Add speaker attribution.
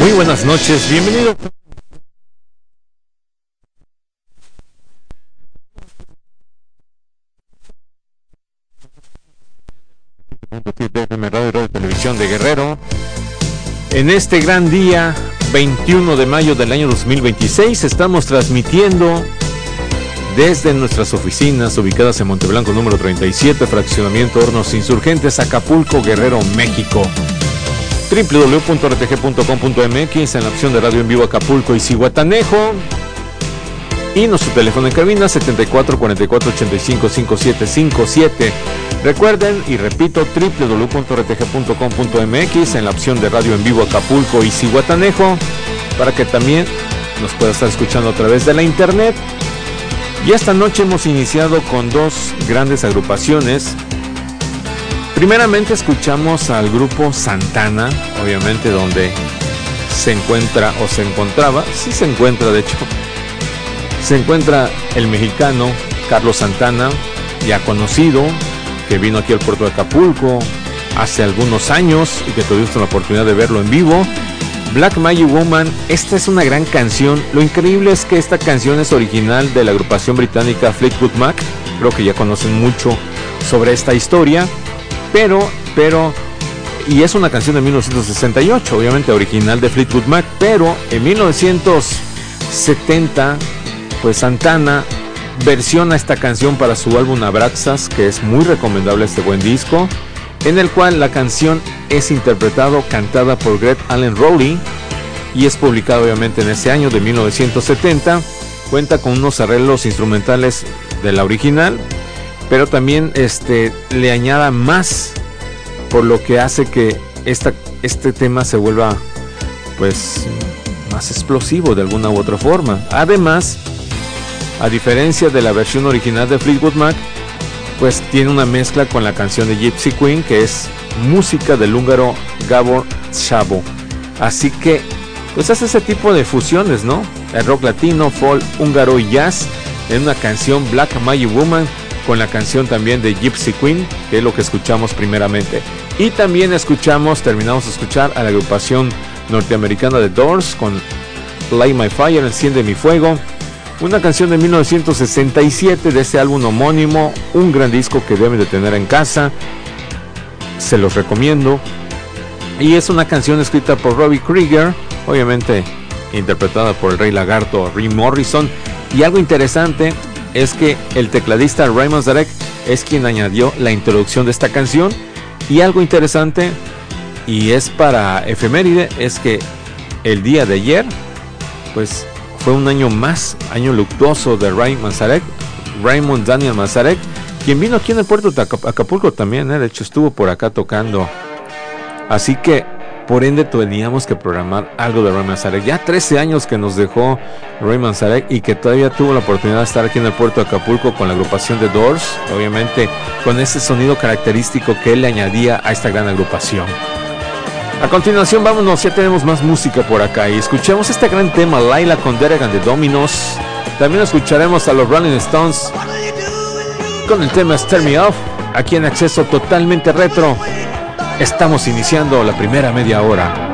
Speaker 1: Muy buenas noches, bienvenido. Radio Televisión de Guerrero. En este gran día, 21 de mayo del año 2026, estamos transmitiendo desde nuestras oficinas ubicadas en Monteblanco número 37, fraccionamiento Hornos Insurgentes, Acapulco, Guerrero, México. www.rtg.com.mx en la opción de radio en vivo Acapulco y Zihuatanejo. Y nuestro teléfono en cabina 74 44 85 5757. Recuerden y repito, www.rtg.com.mx en la opción de radio en vivo Acapulco y Zihuatanejo, para que también nos pueda estar escuchando a través de la internet. Y esta noche hemos iniciado con dos grandes agrupaciones. Primeramente escuchamos al grupo Santana, obviamente donde se encuentra o se encontraba, sí se encuentra de hecho, se encuentra el mexicano Carlos Santana, ya conocido, que vino aquí al puerto de Acapulco hace algunos años y que tuviste la oportunidad de verlo en vivo. Black Magic Woman, esta es una gran canción. Lo increíble es que esta canción es original de la agrupación británica Fleetwood Mac. Creo que ya conocen mucho sobre esta historia, pero y es una canción de 1968, obviamente original de Fleetwood Mac, pero en 1970 pues Santana versiona esta canción para su álbum Abraxas, que es muy recomendable este buen disco, en el cual la canción es cantada por Greg Allen Rowley, y es publicado obviamente en ese año de 1970. Cuenta con unos arreglos instrumentales de la original, pero también le añada más, por lo que hace que este tema se vuelva pues más explosivo de alguna u otra forma. Además, a diferencia de la versión original de Fleetwood Mac, pues tiene una mezcla con la canción de Gypsy Queen, que es música del húngaro Gábor Szabó. Así que pues hace ese tipo de fusiones, ¿no? El rock latino, folk, húngaro y jazz en una canción, Black Magic Woman, con la canción también de Gypsy Queen, que es lo que escuchamos primeramente. Y también terminamos de escuchar a la agrupación norteamericana de Doors con Light My Fire, Enciende Mi Fuego, una canción de 1967 de ese álbum homónimo, un gran disco que deben de tener en casa, se los recomiendo. Y es una canción escrita por Robbie Krieger, obviamente interpretada por el Rey Lagarto, Jim Morrison. Y algo interesante es que el tecladista Ray Manzarek es quien añadió la introducción de esta canción. Y algo interesante, y es para efeméride, es que el día de ayer pues fue un año más, año luctuoso de Ray Manzarek, Raymond Daniel Manzarek, quien vino aquí en el puerto de Acapulco también, de hecho estuvo por acá tocando. Así que por ende teníamos que programar algo de Ray Manzarek. Ya 13 años que nos dejó Ray Manzarek y que todavía tuvo la oportunidad de estar aquí en el puerto de Acapulco con la agrupación de Doors, obviamente con ese sonido característico que él le añadía a esta gran agrupación. A continuación, vámonos, ya tenemos más música por acá y escuchemos este gran tema, Laila con Derek and the Dominos. También escucharemos a los Rolling Stones con el tema Stir Me Off, aquí en Acceso Totalmente Retro. Estamos iniciando la primera media hora.